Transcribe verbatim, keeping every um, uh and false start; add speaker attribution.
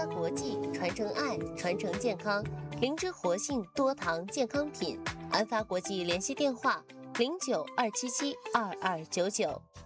Speaker 1: 发国际，传承爱，传承健康。灵芝活性多糖健康品，安发国际联系电话：零九二七七二二九九。